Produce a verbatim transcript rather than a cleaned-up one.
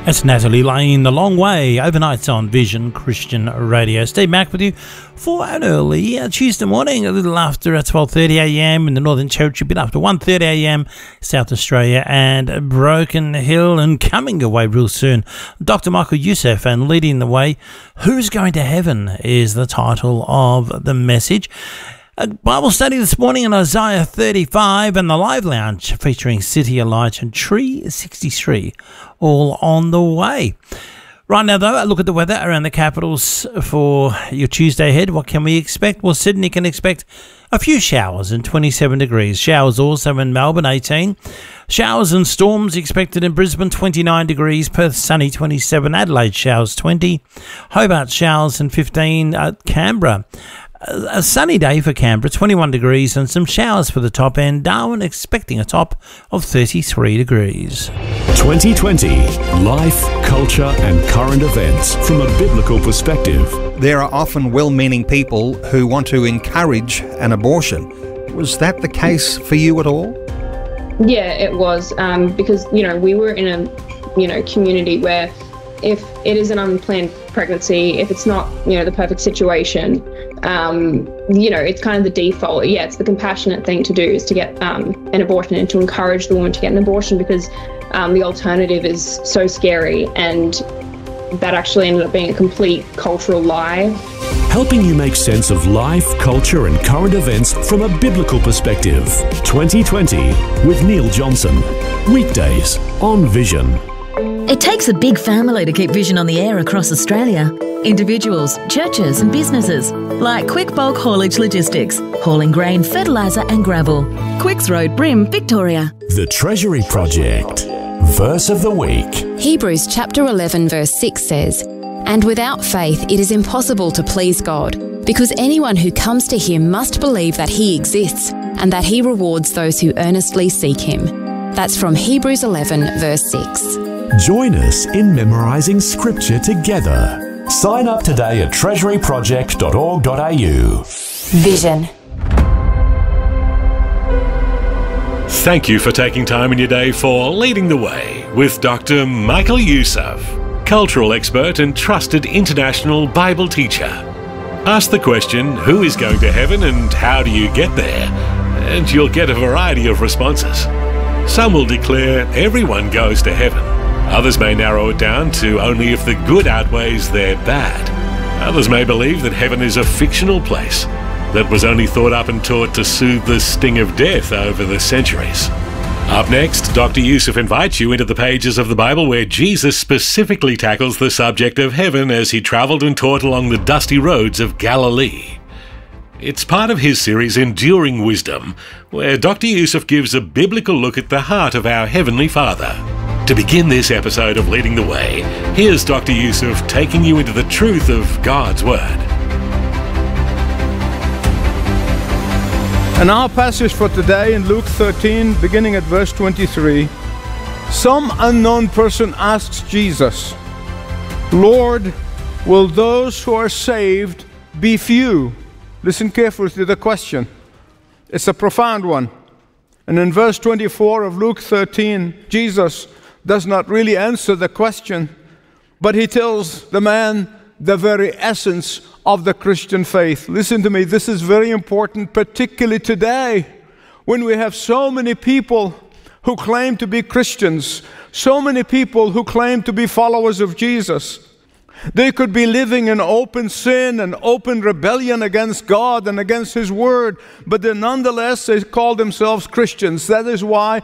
That's Natalie Lane, The Long Way, overnights on Vision Christian Radio. Steve Mack with you for an early uh, Tuesday morning, a little after uh, twelve thirty a m in the Northern Territory, a bit after one thirty a m South Australia, and Broken Hill, and coming away real soon, Doctor Michael Youssef, and leading the way, Who's Going to Heaven is the title of the message. A Bible study this morning in Isaiah thirty-five, and the Live Lounge featuring City Light and Tree sixty-three, all on the way. Right now, though, a look at the weather around the capitals for your Tuesday ahead. What can we expect? Well, Sydney can expect a few showers and twenty-seven degrees. Showers also in Melbourne, eighteen. Showers and storms expected in Brisbane, twenty-nine degrees. Perth, sunny, twenty-seven. Adelaide, showers, twenty. Hobart, showers and fifteen. Uh, Canberra, a sunny day for Canberra, twenty-one degrees, and some showers for the top end. Darwin expecting a top of thirty-three degrees. twenty twenty, life, culture and current events from a biblical perspective. There are often well-meaning people who want to encourage an abortion. Was that the case for you at all? Yeah, it was, um, because, you know, we were in a, you know, community where if it is an unplanned pregnancy, if it's not, you know, the perfect situation, um, you know, it's kind of the default. Yeah, it's the compassionate thing to do is to get um, an abortion and to encourage the woman to get an abortion, because um, the alternative is so scary, and that actually ended up being a complete cultural lie. Helping you make sense of life, culture and current events from a biblical perspective. twenty twenty with Neil Johnson. Weekdays on Vision. It takes a big family to keep Vision on the air across Australia. Individuals, churches and businesses like Quick Bulk Haulage Logistics, hauling grain, fertiliser and gravel. Quicks Road, Brim, Victoria. The Treasury Project. Verse of the week. Hebrews chapter eleven verse six says, "And without faith it is impossible to please God, because anyone who comes to him must believe that he exists and that he rewards those who earnestly seek him." That's from Hebrews eleven verse six. Join us in memorising scripture together. Sign up today at treasury project dot org dot a u. Vision. Thank you for taking time in your day for Leading the Way with Doctor Michael Youssef, cultural expert and trusted international Bible teacher. Ask the question, who is going to heaven and how do you get there? And you'll get a variety of responses. Some will declare everyone goes to heaven. Others may narrow it down to only if the good outweighs their bad. Others may believe that heaven is a fictional place that was only thought up and taught to soothe the sting of death over the centuries. Up next, Doctor Youssef invites you into the pages of the Bible where Jesus specifically tackles the subject of heaven as he travelled and taught along the dusty roads of Galilee. It's part of his series Enduring Wisdom, where Doctor Youssef gives a biblical look at the heart of our Heavenly Father. To begin this episode of Leading the Way, here's Doctor Youssef taking you into the truth of God's Word. And our passage for today in Luke thirteen, beginning at verse twenty-three, some unknown person asks Jesus, "Lord, will those who are saved be few?" Listen carefully to the question. It's a profound one. And in verse twenty-four of Luke thirteen, Jesus does not really answer the question, but he tells the man the very essence of the Christian faith. Listen to me, this is very important, particularly today, when we have so many people who claim to be Christians, so many people who claim to be followers of Jesus. They could be living in open sin and open rebellion against God and against His Word, but then nonetheless they call themselves Christians. That is why